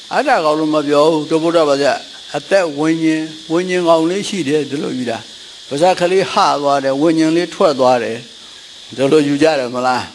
အတ္တကောင်လို့မပြောဘူးတို့ဘုရားပါကြအသက်ဝိညာဉ်ကောင်လေးရှိတယ်ဒီလိုယူတာပါဇက်ကလေးဟသွားတယ်ဝိညာဉ်လေးထွက်သွားတယ်ဒီလိုယူကြတယ်မလား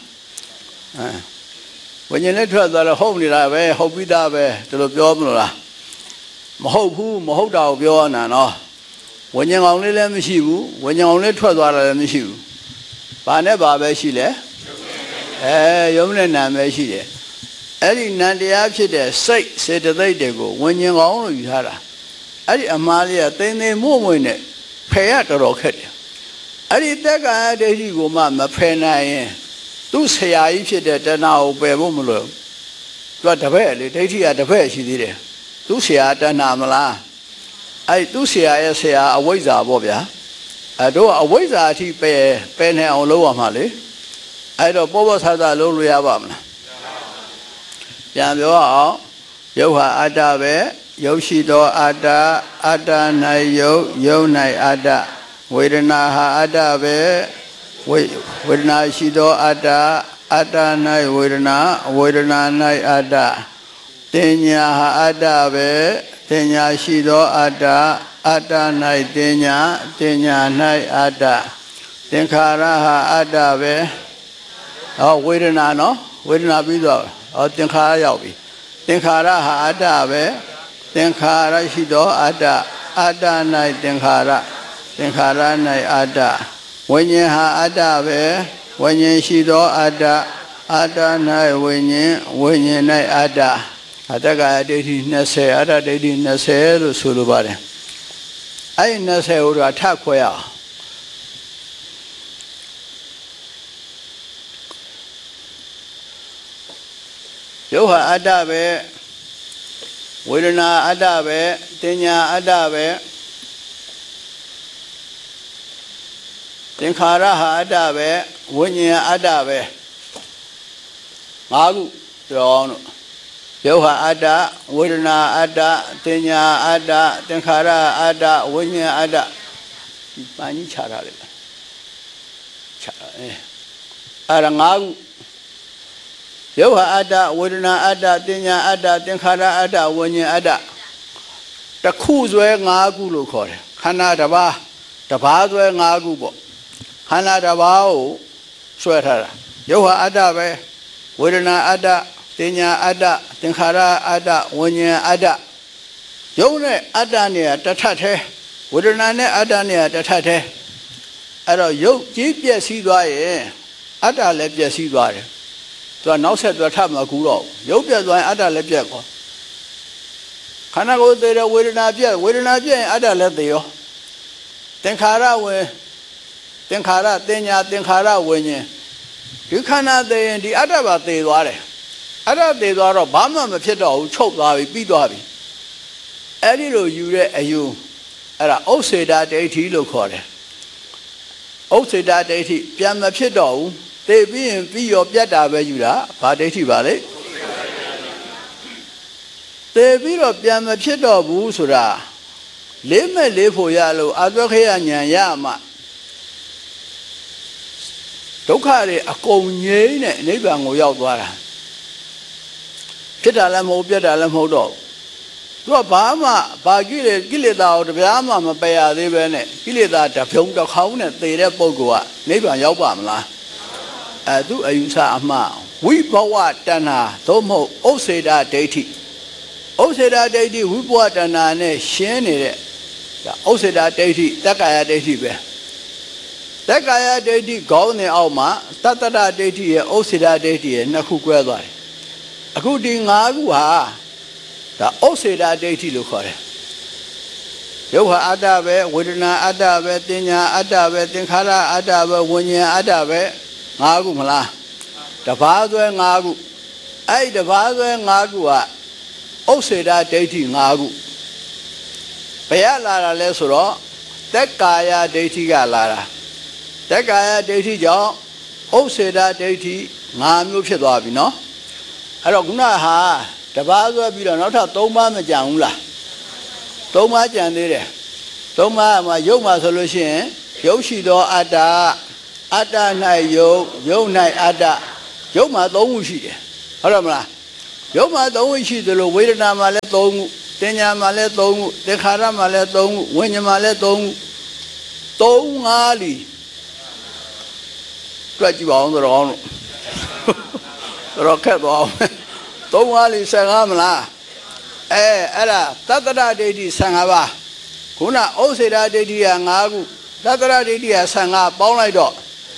ဝိညာဉ်လေးထွက်သွားတော့ဟုတ်နေတာပဲဟုတ်ပြီးသားပဲဒီလိုပြောမလို့လားမဟုတ်ဘူးမဟုတ်တာကိုပြောနေတာနော်ဝိညာဉ်ကောင်လေးလည်းမရှိဘူးဝိညာဉ်ကောင်လေးထွက်သွားတာလည်းမရှိဘူးဘာနဲ့ဘာပဲရှိလဲယုံနဲ့နာပဲရှိတယ်အဲ့ဒီနံတရားဖြစ်တဲ့စိတ်စေတသိက်တွေကိုဝิญဉ်ကောင်းလို့ယူထားတာအဲ့ဒီအမှားလေးကသိသိမွမွနဲ့ဖယ်ရတော်တော်ခက်တယ်အဲ့ဒီတက္ကရာဒိဋ္ဌိကိုမှမဖယ်နိုင်ရင်သူ့ဆရာကြီးဖြစ်တဲ့တဏှာကိုပယ်ဖို့မလို့သူကတပည့်လေဒိဋ္ဌိကတပည့်ရှိသေးတယ်သူ့ဆရာတဏှာမလားအဲ့သူ့ဆရာရဲ့ဆရာအဝိဇ္ဇာပေါ့ဗျာအဲ့တော့အဝိဇ္ဇာအထိပယ်နေအောင်လုပ်ရမှာလေအဲ့တော့ပေါ်ပေါ်ဆဆလုပ်လို့ရပါမလားပြန်ပြောအောင်ယုတ်ဟာအတ္တပဲယုတ်ရှိသောအတ္တအတ္တ၌ယုတ်ယုတ်၌အတ္တဝေဒနာဟာအတ္တပဲဝေဒနာရှိသောအတ္တအတ္တ၌ဝေဒနာဝေဒနာ၌အတ္တတင်ညာဟာအတ္တပဲတင်ညာရှိသောအတ္တအတ္တ၌တင်ညာတင်ညာ၌အတ္တသင်္ခါရဟာအတ္တပဲဝေဒနာနော်ဝေဒနာပြီးတော့သင်္ခါရရောက်ပြီသင်္ခါရဟာအတ္တပဲသင်္ခါရရှိသောအတ္တအတ္တ၌သင်္ခါရသင်္ခါရ၌အတ္တဝိညာဉ်ဟာအတ္တပဲဝိညာဉ်ရှိသောအတ္တအတ္တ၌ဝိညာဉ်ဝိညာဉ်၌အတ္တအတ္တကဒိဋ္ဌိ20အတ္တဒိဋ္ဌိ20လို့ဆိုလိုပါတယ်အဲ့ဒီ20ကိုတော့ထပ်ခွဲအောင်ယုတ်ဟာအတ္တပဲဝေဒနာအတ္တပဲတင်ညာအတ္တပဲသင်္ခါရဟာအတ္တပဲဝိညာဉ်အတ္တပဲငါးခုပြောအောင်လို့ယုတ်ဟာအတ္တဝေဒနာအတ္တတင်ညာအတ္တသင်္ခါရအတ္တဝိညာဉ်အတ္တဒီပန်းကြီးခြားထားလိုက်ခြားအဲ့ဒါငါးခုယုတ်ဟာအတ္တဝေဒနာအတ္တတင်ညာအတ္တသင်္ခါရအတ္တဝိညာဉ်အတ္တတစ်ခုဆွဲ5ခုလို့ခေါ်တယ်ခန္ဓာတစ်ပါးဆွဲ5ခုပေါ့ခန္ဓာတစ်ပါးကိုဆွဲထားတာယုတ်ဟာအတ္တပဲဝေဒနာအတ္တတင်ညာအတ္တသင်္ခါရအတ္တဝိညာဉ်အတ္တယုတ်နဲ့အတ္တနဲ့တထထဲဝေဒနာနဲ့အတ္တနဲ့တထထဲအဲ့တော့ယုတ်ကြီးပြည့်စည်သွားရင်အတ္တလည်းပြည့်စည်သွားတယ်သူကနောက်ဆက်သွားထမကူတော့ရုပ်ပြတ်သွားရင်အတ္တလည်းပြတ်ကောခန္ဓာကိုယ်သေးတဲ့ဝေဒနာပြတ်ရင်အတ္တလည်းသေရောသင်္ခါရဝင်သင်္ခါရတင်ညာသင်္ခါရဝိညာဉ်ဒီခန္ဓာသေရင်ဒီအတ္တပါသေသွားတယ်အတ္တသေသွားတော့ဘာမှမဖြစ်တော့ဘူးချုပ်သွားပြီပြီးသွားပြီအဲ့ဒီလိုယူတဲ့အယူအဲ့ဒါဥစ္စေတဒိဋ္ဌိလို့ခေါ်တယ်ဥစ္စေတဒိဋ္ဌိပြန်မဖြစ်တော့ဘူးသေပြီးရင်ပြီးရောပြတ်တာပဲယူတာဘာဒိဋ္ဌိပါလဲသေပြီးတော့ပြန်မဖြစ်တော့ဘူးဆိုတာလေးမဲ့လေးဖို့ရလို့အသွက်ခေယဉာဏ်ရမှဒုက္ခတွေအကုန်ငြိမ်းတဲ့နိဗ္ဗာန်ကိုရောက်သွားတာဖြစ်တာလည်းမဟုတ်ပြတ်တာလည်းမဟုတ်တော့သူကဘာမှဘာကိလေသာကိုတရားမှမပယ်ရသေးပဲနဲ့ကိလေသာတစ်ဖြုံတစ်ခေါင်းနဲ့သေတဲ့ပုဂ္ဂိုလ်ကနိဗ္ဗာန်ရောက်ပါမလားသူအယူဆအမှားဝိဘဝတဏ္ဍာသို့မဟုတ်ဥစ္စေတဒိဋ္ဌိဥစ္စေတဒိဋ္ဌိဝိဘဝတဏ္ဍာနဲ့ရှင်းနေတဲ့ဥစ္စေတဒိဋ္ဌိတက္ကာယဒိဋ္ဌိပဲတက္ကာယဒိဋ္ဌိခေါင်းနဲ့အောက်မှာတတ္တရဒိဋ္ဌိရဲ့ဥစ္စေတဒိဋ္ဌိရဲ့နှစ်ခုကွဲသွားတယ်အခုဒီ5ခုဟာဒါဥစ္စေတဒိဋ္ဌိလို့ခေါ်တယ်ယုတ်ဟာအတ္တပဲဝေဒနာအတ္တပဲတင်ညာအတ္တပဲသင်္ခါရအတ္တပဲဝိညာဉ်အတ္တပဲ5ခုမလားတပါးဆွဲ5ခုအဲ့ဒီတပါးဆွဲ5ခုကဥစ္စေတဒိဋ္ဌိ5ခုဘယ်ရလာတာလဲဆိုတော့တက္ကာယဒိဋ္ဌိကလာတာတက္ကာယဒိဋ္ဌိကြောင့်ဥစ္စေတဒိဋ္ဌိ5မျိုးဖြစ်သွားပြီနော်အဲ့တော့ခုနဟာတပါးဆွဲပြီးတော့နောက်ထပ်3ပါးမကြံဘူးလား3ပါးကြံသေးတယ်3ပါးမှာယုတ်မှာဆိုလို့ရှိရင်ယုတ်ရှိသောအတ္တအတ္တ၌ယုတ်၌အတ္တယုတ်မှာ3ခုရှိတယ်ဟုတ်တယ်မလားရုပ်မှာ၃ခုရှိသလိုဝေဒနာမှာလည်း၃ခုတင်ညာမှာလည်း၃ခုသင်္ခါရမှာလည်း၃ခုဝိညာဉ်မှာလည်း၃ခု၃၅လီတွက်ကြည့်ပါအောင်တော်အောင်လို့ခက်သွားအောင်၃၅လီ15မလားအဲ့ဒါတတ္တရဒိဋ္ဌိ15ပါးခုနဥစ္စေတဒိဋ္ဌိက5ခုတတ္တရဒိဋ္ဌိက15ပေါင်းလိုက်တော့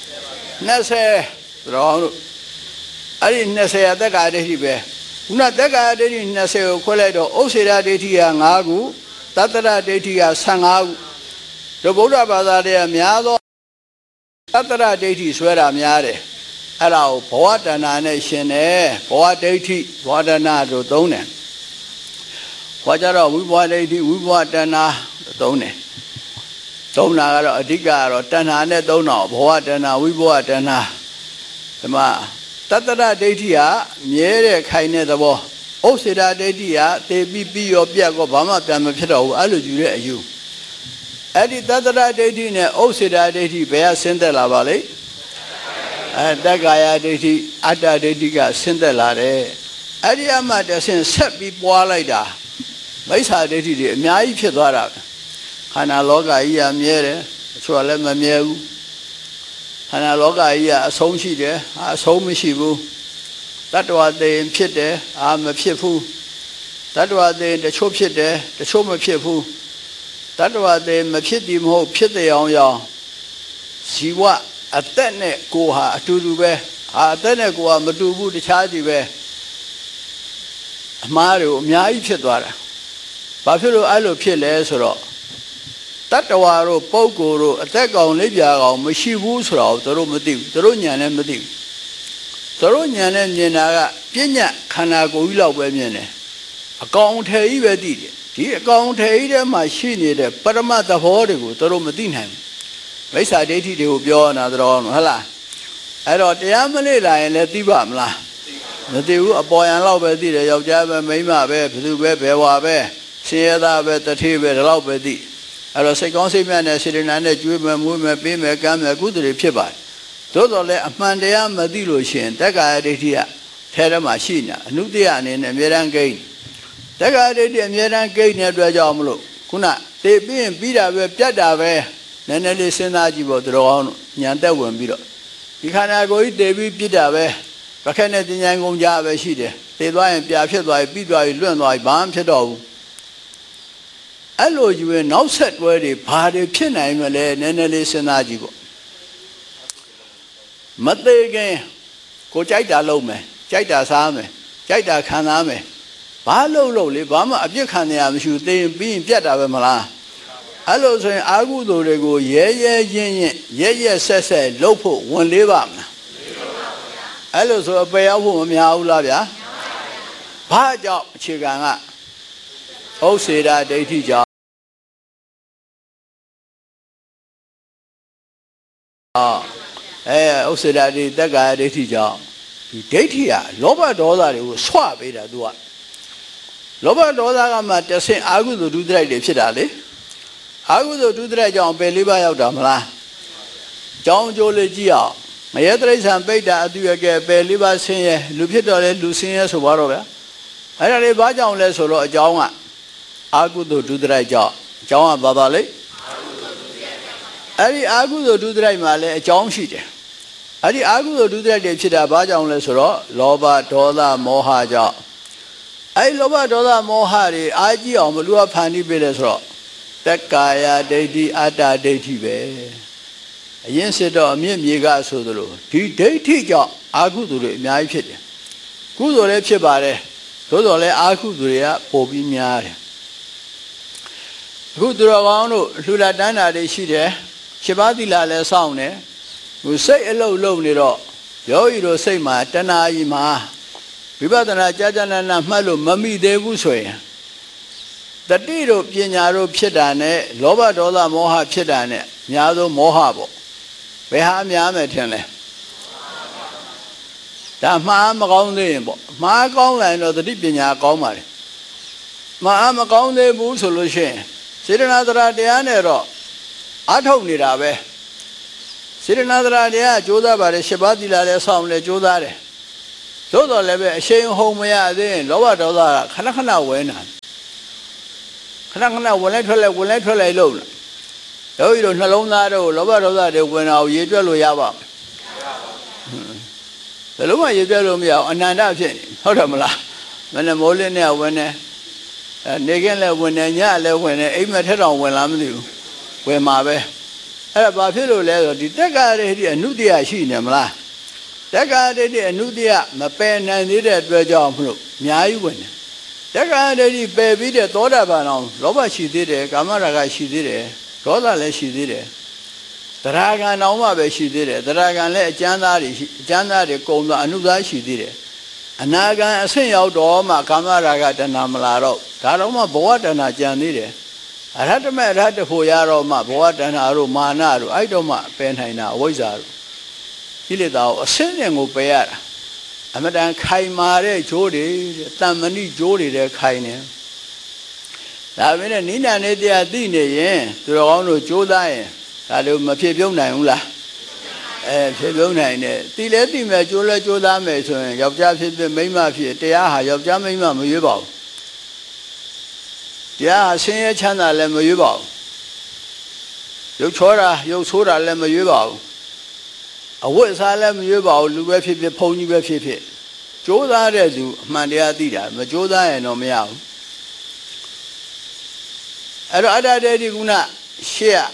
20တော်အောင်လို့အဲ့ဒီ20အတ္တကဒိဋ္ဌိပဲခုနတက္ကရာဒိဋ္ဌိ20ကိုခွဲလိုက်တော့ဥစ္စေတဒိဋ္ဌိက5ခုတတ္တရဒိဋ္ဌိက15ခုတို့ဗုဒ္ဓဘာသာတွေကများသောတတ္တရဒိဋ္ဌိဆွဲတာများတယ်အဲ့ဒါကိုဘဝတဏ္ဍာနဲ့ရှင်တယ်ဘဝဒိဋ္ဌိဘဝတဏ္ဍာတို့သုံးတယ်ဟောကြတော့ဝိဘဝဒိဋ္ဌိဝိဘဝတဏ္ဍာသုံးတယ်သုံးတာကတော့အဓိကကတော့တဏ္ဍာနဲ့သုံးတော့ဘဝတဏ္ဍာဝိဘဝတဏ္ဍာဒီမှာတတ္တရဒိဋ္ဌိကမြဲတဲ့ခိုင်တဲ့သဘောဥစ္စေတဒိဋ္ဌိကသေပြီးရောပြတ်ကောဘာမှပြန်မဖြစ်တော့ဘူးအဲ့လိုယူတဲ့အယူအဲ့ဒီတတ္တရဒိဋ္ဌိနဲ့ဥစ္စေတဒိဋ္ဌိဘယ်ကဆင်းသက်လာပါလိမ့်တက္ကာယဒိဋ္ဌိအတ္တဒိဋ္ဌိကဆင်းသက်လာတယ်အဲ့ဒီအမှတဆင်းဆက်ပြီးပွားလိုက်တာမိစ္ဆာဒိဋ္ဌိတွေအများကြီးဖြစ်သွားတာခန္ဓာလောကကြီးကမြဲတယ်အချို့ကလည်းမမြဲဘူးခန္ဓာလောကကြီးကအဆုံးရှိတယ်အဆုံးမရှိဘူးတတ္တဝါသိရင်ဖြစ်တယ်မဖြစ်ဘူးတတ္တဝါသိရင်တချို့ဖြစ်တယ်တချို့မဖြစ်ဘူးတတ္တဝါသိရင်မဖြစ်သည်မဟုတ်ဖြစ်တဲ့အောင်ဇီဝအသက်နဲ့ကိုယ်ဟာအတူတူပဲအသက်နဲ့ကိုယ်ဟာမတူဘူးတခြားစီပဲအမှားတွေကိုအများကြီးဖြစ်သွားတာဘာဖြစ်လို့အဲ့လိုဖြစ်လဲဆိုတော့တတ္တဝါတို့ပုဂ္ဂိုလ်တို့အသက်ကောင်လေးပြာကောင်မရှိဘူးဆိုတော့သူတို့မသိဘူးသူတို့ဉာဏ်နဲ့မသိဘူးသူတို့ဉာဏ်နဲ့မြင်တာကပညာခန္ဓာကိုယ်ကြီးလောက်ပဲမြင်တယ်အကောင်ထည်ကြီးပဲသိတယ်ဒီအကောင်ထည်ကြီးထဲမှာရှိနေတဲ့ပရမတ်သဘောတွေကိုသူတို့မသိနိုင်ဘူးမိစ္ဆာဒိဋ္ဌိတွေကိုပြောနေတာတော့ဟုတ်လားအဲ့တော့တရားမလေ့လာရင်လည်းသိပါမလားမသိဘူးအပေါ်ယံလောက်ပဲသိတယ်ယောက်ျားပဲမိန်းမပဲဘယ်သူပဲဘယ်ဝါပဲရှင်ရသားပဲတထေးပဲဒီလောက်ပဲသိအဲ့တော့စိတ်ကောင်းစိတ်မြတ်နဲ့စေတနာနဲ့ကြွေးမယ်မွေးမယ်ပေးမယ်ကမ်းမယ်ကုသိုလ်တွေဖြစ်ပါတယ်သို့တော်လည်းအမှန်တရားမသိလို့ရှိရင်တက္ကာယဒိဋ္ဌိကထဲထဲမှာရှိနေတာအနုတ္တယအနေနဲ့အမြဲတမ်းကိန်းတက္ကာယဒိဋ္ဌိအမြဲတမ်းကိန်းတဲ့အတွက်ကြောင့်မလို့ခုနသေပြီးရင်ပြီးတာပဲပြတ်တာပဲနည်းနည်းလေးစဉ်းစားကြည့်ဖို့တော်အောင်ညံသက်ဝင်ပြီးတော့ဒီခန္ဓာကိုယ်ကြီးသေပြီးပြစ်တာပဲပခက်နဲ့တင်ញိုင်ကုန်ကြပဲရှိတယ်သေသွားရင်ပြာဖြစ်သွားပြီပြီးသွားပြီလွင့်သွားပြီဘာမှဖြစ်တော့ဘူးအဲ့လိုယူရင်နောက်ဆက်တွဲတွေဘာတွေဖြစ်နိုင်မလဲနည်းနည်းလေးစဉ်းစားကြည့်ပေါ့မသေးခင်ကိုကြိုက်တာလုပ်မယ်ကြိုက်တာစားမယ်ကြိုက်တာခံစားမယ်ဘာလုပ်လေဘာမှအပြစ်ခံရမရှိဘူးသေရင်ပြီးရင်ပြတ်တာပဲမလားအဲ့လိုဆိုရင်အာဟုသူတွေကိုရဲဆက်လုပ်ဖို့ဝန်လေးပါမလားအဲ့လိုဆိုအပယ်ရောက်ဖို့မများဘူးလားဗျာဘာကြောင့်အခြေခံကဥစ္စေတဒိဋ္ဌိကြောင့်ဥစ္စေတဒိဋ္ဌိတက္ကာယဒိဋ္ဌိကြောင့်ဒီဒိဋ္ဌိကလောဘဒေါသတွေကိုဆွပေးတာသူကလောဘဒေါသကမှတဆင့်အာဟုသူဒုတိယတွေဖြစ်တာလေအာဟုသူဒုတိယကြောင့်ပယ်လေးပါးရောက်တာမလားကြောင်းကျိုးလေးကြည့်အောင်မယေတရိစ္ဆာန်ပိဋ္ဌာအတုရကဲပယ်လေးပါးဆင်းရဲလူဖြစ်တော်လဲလူဆင်းရဲဆိုပါတော့ဗျာအဲ့ဒါလေးဘာကြောင့်လဲဆိုတော့အကြောင်းကအာဟုသူဒုတိယကြောင့်အကြောင်းကဘာပါလဲအဲ့ဒီအာဟုသူဒုတိယမှာလည်းအကြောင်းရှိတယ်အဲ့ဒီအာဟုသူဒုတိယတွေဖြစ်တာဘာကြောင့်လဲဆိုတော့လောဘဒေါသမောဟကြောင့်အဲ့ဒီလောဘဒေါသမောဟတွေအားကြီးအောင်ဘလူကဖန်တီးပေးတယ်ဆိုတော့တက္ကာယဒိဋ္ဌိအတ္တဒိဋ္ဌိပဲအရင်စစ်တော့အမြင့်မြေကဆိုသလိုဒီဒိဋ္ဌိကြောင့်အာဟုသူတွေအများကြီးဖြစ်တယ်ကုသိုလ်လည်းဖြစ်ပါတယ်သို့တော်လည်းအာဟုသူတွေကပိုပြီးများတယ်အခုသူတော်ကောင်းတို့လှူလာတန်းတာတွေရှိတယ်7ပါးသီလလည်းစောင့်တယ်ဟိုစိတ်အလုံးလုံးနေတော့ယောဂီတို့စိတ်မှာတဏှာကြီးမှာဝိပဿနာကြာကြာနာနာမှတ်လို့မမိသေးဘူးဆိုရင်တတိတို့ပညာတို့ဖြစ်တာနဲ့လောဘဒေါသမောဟဖြစ်တာနဲ့အများဆုံးမောဟပေါ့ဘယ်ဟာများမယ်ထင်လဲဒါမှားမကောင်းသေးရင်ပေါ့မှားကောင်းလာရင်တော့တတိပညာကောင်းပါလေမှားမကောင်းသေးဘူးဆိုလို့ရှိရင်စေတနာတရာတရားနဲ့တော့အထုတ်နေတာပဲစေတနာတရာတရားကြိုးစားပါတယ်7ပါးသီလလည်းစောင့်လဲကြိုးစားတယ်သို့တော်လည်းပဲအရှိန်ဟုန်မရသေးရင်လောဘဒေါသကခဏခဏဝင်လာခဏခဏဝင်လိုက်ထွက်လိုက်ဝင်လိုက်ထွက်လိုက်လို့ယောဂီတို့နှလုံးသားတို့လောဘဒေါသတွေဝင်အောင်ရေတွက်လို့ရပါ့မလားဘယ်လိုမှရေတွက်လို့မရအောင်အနန္တဖြစ်နေဟုတ်တယ်မလားမနေ့မိုးလင်းနဲ့ဝင်နေနေကင်းလည်းဝင်နေညလည်းဝင်နေအိမ်မက်ထက်တောင်ဝင်လာမသိဘူးဝင်မှာပဲအဲ့ဒါဘာဖြစ်လို့လဲဆိုဒီတက္ကရာဒိဋ္ဌိအနုတ္တိယရှိနေမလားတက္ကရာဒိဋ္ဌိအနုတ္တိယမပယ်နိုင်သေးတဲ့အတွက်ကြောင့်မလို့အများကြီးဝင်တယ်တက္ကရာဒိဋ္ဌိပယ်ပြီးတဲ့သောတာပန်အောင်လောဘရှိသေးတယ်ကာမရာဂရှိသေးတယ်ဒေါသလည်းရှိသေးတယ်သရဂံအောင်မှပဲရှိသေးတယ်သရဂံလည်းအကျမ်းသားတွေရှိအကျမ်းသားတွေကုံသွားအနုသားရှိသေးတယ်အနာဂံအဆင့်ရောက်တော့မှကာမရာဂတဏမလာတော့ဒါတော့မှဘဝတဏကြံသေးတယ်အရဟတမေအရဟတဖို့ရတော့မှဘဝတဏတို့မာနတို့အဲ့တော့မှပယ်နိုင်တာအဝိဇ္ဇာတို့ကိလေသာကိုအဆင့်နဲ့ကိုပယ်ရတာအမတန်ခိုင်မာတဲ့ဂျိုးတွေတန်မဏိဂျိုးတွေတဲ့ခိုင်နေဒါပေမဲ့နိနာနေတရားသိနေရင်သူတော်ကောင်းတို့ကြိုးစားရင်ဒါတို့မဖြစ်ပြုံးနိုင်ဘူးလားဖြစ်ပြုံးနိုင်တယ်တိလဲတိမဲ့ကြိုးလဲကြိုးစားမယ်ဆိုရင်ယောက်ျားဖြစ်ဖြစ်မိန်းမဖြစ်တရားဟာယောက်ျားမိန်းမမရွေးပါဘူးတရားဟာဆင်းရဲချမ်းသာလည်းမရွေးပါဘူးရုပ်ချောတာရုပ်ဆိုးတာလည်းမရွေးပါဘူးအဝတ်အစားလည်းမရွေးပါဘူးလူပဲဖြစ်ဖြစ်ဘုံကြီးပဲဖြစ်ဖြစ်ကြိုးစားတဲ့သူအမှန်တရားသိတာမကြိုးစားရင်တော့မရဘူးအဲ့တော့အတ္တဒိဋ္ဌိကုဏရှေ့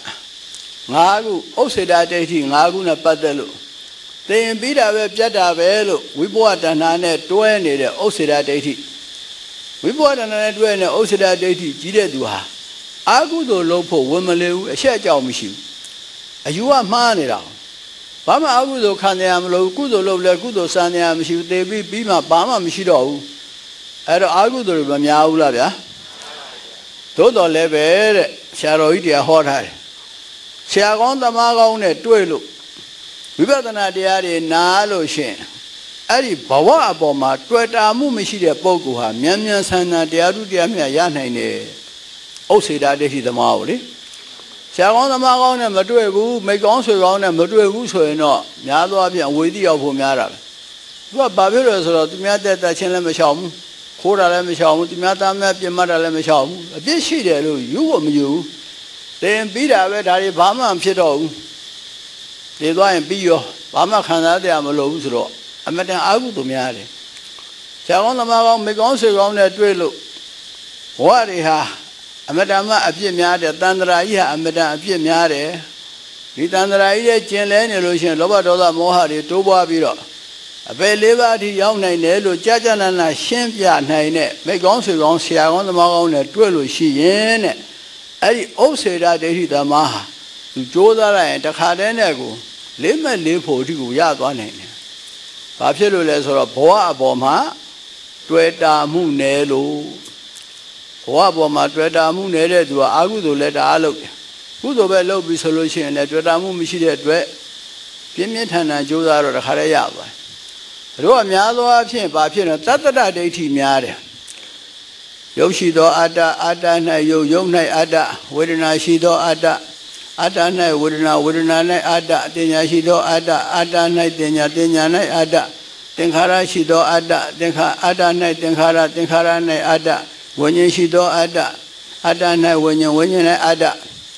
5ခုဥစ္စေတဒိဋ္ဌိ5ခုနဲ့ပတ်သက်လို့သင်ပြီးတာပဲပြတ်တာပဲလို့ဝိဘဝတဏ္ဍာနဲ့တွဲနေတဲ့ဥစ္စေတဒိဋ္ဌိဝိဘဝတဏ္ဍာနဲ့တွဲနေတဲ့ဥစ္စေတဒိဋ္ဌိကြီးတဲ့သူဟာအာကုသိုလ်လုပ်ဖို့ဝင်မလဲဘူးအရှက်အကြောင်းမရှိဘူးအယူကမှားနေတာဘာမှအကုသိုလ်ခံရမလို့ကုသိုလ်လုပ်လဲကုသိုလ်စံရမရှိဘူးသေပြီးမှဘာမှမရှိတော့ဘူးအဲ့တော့အာကုသိုလ်တွေမများဘူးလားဗျာသို့တော်လည်းပဲတဲ့ဆရာတော်ကြီးတရားဟောထားတယ်ဆရာကောင်းသမားကောင်းနဲ့တွေ့လို့ဝိပဿနာတရားတွေနားလို့ရှင်အဲ့ဒီဘဝအပေါ်မှာတွေ့တာမှုမရှိတဲ့ပုဂ္ဂိုလ်ဟာမြန်မြန်ဆန်ဆန်တရားဓုတရားမြတ်ရနိုင်တယ်ဥစ္စေတဒိဋ္ဌိသမားကိုလေဆရာကောင်းသမားကောင်းနဲ့မတွေ့ဘူးမိကောင်းဆွေကောင်းနဲ့မတွေ့ဘူးဆိုရင်တော့များသောအားဖြင့်အဝေးတိရောက်ဖို့များတာပဲသူကဘာဖြစ်လို့ဆိုတော့သူများတက်တက်ချင်းလည်းမချောင်ဘူးခိုးတာလည်းမချောင်ဘူးသူများသားများပြင်မတာလည်းမချောင်ဘူးအပြစ်ရှိတယ်လို့ယူဖို့မယူဘူးသင်ပြီးတာပဲဒါတွေဘာမှမဖြစ်တော့ဘူးနေသွားရင်ပြီးရောဘာမှခံစားတရားမလိုဘူးဆိုတော့အမတန်အာဟုသူများတယ်ဆရာကောင်းသမားကောင်းမိကောင်းဆွေကောင်းနဲ့တွေ့လို့ဘဝတွေဟာအမတန်မှအပြစ်များတယ်တန်ត្រာကြီးဟာအမတန်အပြစ်များတယ်ဒီတန်ត្រာကြီးရဲ့ကျင်လဲနေလို့ရှိရင်လောဘဒေါသမောဟတွေတိုးပွားပြီးတော့အပေ၄ပါးအထိရောက်နိုင်တယ်လို့ကြာကြာနာနာရှင်းပြနိုင်တဲ့မိကောင်းဆွေကောင်းဆရာကောင်းသမားကောင်းနဲ့တွေ့လို့ရှိရင်တဲ့အဲ့ဒီဥစ္စေတဒိဋ္ဌိသမားဟာသူကြိုးစားလိုက်ရင်တခါတည်းနဲ့ကိုလေးမဲ့လေးဖို့အထိကိုရသွားနိုင်တယ်။ဘာဖြစ်လို့လဲဆိုတော့ဘဝအပေါ်မှာတွေ့တာမှုနယ်လို့ဘဝအပေါ်မှာတွေ့တာမှုနယ်တဲ့သူကအာဟုသို့လည်းတအားလုပ်တယ်။ကုသိုလ်ပဲလုပ်ပြီးဆိုလို့ရှိရင်လည်းတွေ့တာမှုမရှိတဲ့အတွက်ပြင်းပြင်းထန်ထန်ကြိုးစားတော့တခါတည်းရသွားတယ်။တို့ကများသောအားဖြင့်ဘာဖြစ်လဲတတ္တဒိဋ္ဌိများတယ်။ယုတ်ရှိသောအတ္တအတ္တ၌ယုတ်ယုတ်၌အတ္တဝေဒနာရှိသောအတ္တအတ္တ၌ဝေဒနာဝေဒနာ၌အတ္တတင်ညာရှိသောအတ္တအတ္တ၌တင်ညာတင်ညာ၌အတ္တသင်္ခါရရှိသောအတ္တသင်္ခါအတ္တ၌သင်္ခါရသင်္ခါရ၌အတ္တဝိညာဉ်ရှိသောအတ္တအတ္တ၌ဝိညာဉ်ဝိညာဉ်၌အတ္တ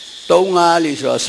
3-5လိဆိုတော့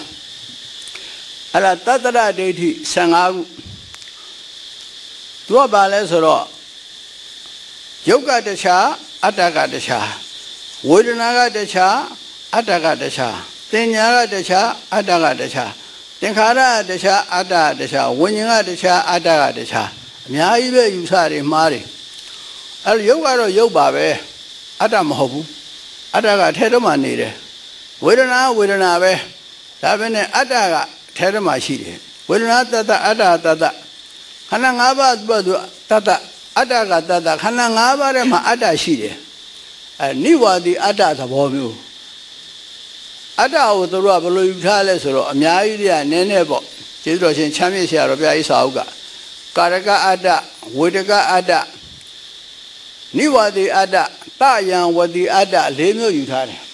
15အဲ့ဒါတတ္တရဒိဋ္ဌိ15ခုသူကဘာလဲဆိုတော့ယုတ်ကတခြားအတ္တကတခြားဝေဒနာကတခြားအတ္တကတခြားတင်ညာကတခြားအတ္တကတခြားသင်္ခါရကတခြားအတ္တကတခြားဝိညာဉ်ကတခြားအတ္တကတခြားအများကြီးပဲယူဆတွေမှားတယ်အဲ့ရုပ်ကတော့ရုပ်ပါပဲအတ္တမဟုတ်ဘူးအတ္တကထဲထဲမှာနေတယ်ဝေဒနာဝေဒနာပဲဒါပဲနဲ့အတ္တကထဲထဲမှာရှိတယ်ဝေဒနာတတ္တအတ္တတတ္တခန္ဓာ၅ပါးသူတတ္တအတ္တကတတ္တခန္ဓာ၅ပါးထဲမှာအတ္တရှိတယ်အဲနိဝါဒီအတ္တသဘောမျိုးအတ္တကိုသူတို့ကဘယ်လိုယူထားလဲဆိုတော့အများကြီးတွေကနည်းနည်းပေါ့ကျေးဇူးတော်ရှင်ချမ်းမြေ့ဆရာတော်ဘုရားကြီးစာအုပ်ကကာရကအတ္တဝေဒကအတ္တနိဝါဒီအတ္တတယံဝတိအတ္တ၄မျိုးယူထားတယ်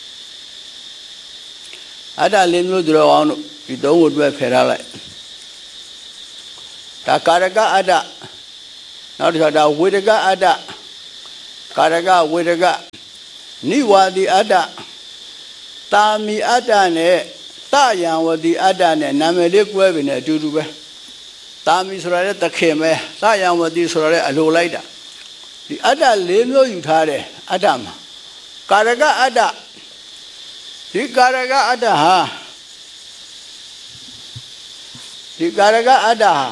အတ္တ၄မျိုးသူတော်အောင်တို့ဒီ၃ခုတွဲဖယ်ထားလိုက်ဒါကာရကအတ္တနောက်တစ်ခါဒါဝေဒကအတ္တကာရကဝေဒကနိဝါဒီအတ္တတာမီအတ္တနဲ့တယံဝတိအတ္တနဲ့နာမည်လေးကွဲပြီနဲ့အတူတူပဲတာမီဆိုတာလည်းသခင်ပဲတယံဝတိဆိုတာလည်းအလိုလိုက်တာဒီအတ္တ၄မျိုးယူထားတယ်အတ္တမှာကာရကအတ္တဒီကာရကအတ္တဟာဒီကာရကအတ္တဟာ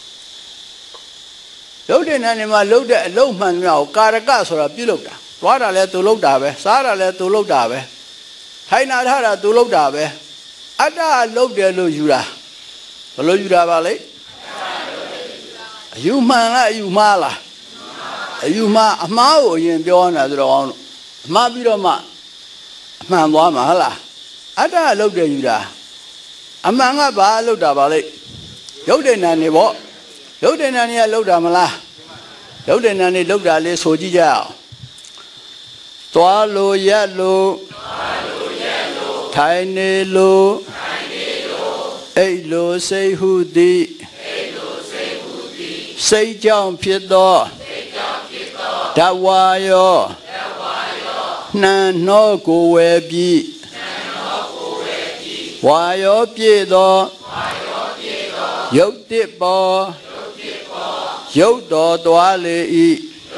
လုတ်တဲ့နာနေမှာလုတ်တဲ့အလုံးမှန်များကိုကာရကဆိုတာပြုလုပ်တာသွားတာလဲသူလုတ်တာပဲစားတာလဲသူလုတ်တာပဲထိုင်နာထားတာသူလုတ်တာပဲအတ္တလုတ်တယ်လို့ယူတာဘယ်လိုယူတာပါလဲအယူမှန်လားအယူမှားလားအယူမှားအမှားကိုအရင်ပြောနေတာဆိုတော့ကောင်းလို့အမှားပြီးတော့မှအမှန်သွားမှာဟုတ်လားအတ္တလုတ်တယ်ယူတာအမှန်ကဘာလုတ်တာပါလဲရုပ်တဲ့နာနေပေါ့ရုပ်တဲ့နာနေကလုတ်တာမလားရုပ်တဲ့နာနေလုတ်တာလေးဆိုကြည့်ကြအောင်သွားလို့ရက်လို့ထိုင်နေလို့အိတ်လို့စိတ်ဟုသည်စိတ်ကြောင့်ဖြစ်သောဓဝါယောနှံနှောကိုဝယ်ပြီးဝါယောပြည့်သောရုပ်တစ်ပေါ်ရုပ်တော်သွားလေ၏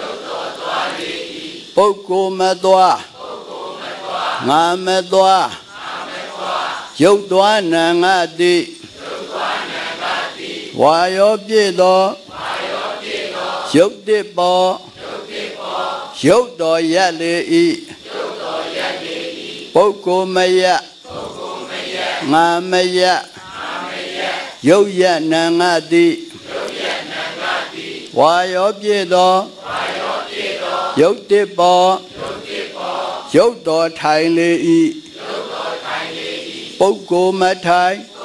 ပုဂ္ဂိုလ်မသွားငါမသွားရုပ်သွားနံငါတိဝါယောပြည့်သောရုပ်တစ်ပေါ်ရုပ်တော်ရက်လေ၏ပုဂ္ဂိုလ်မယငါမယရုပ်ရနံငါတိဝါယောပြည့်သောရုပ်တစ်ပေါ်ရုပ်တော်ထိုင်လေ၏ပုဂ္ဂိုလ်မထိုင်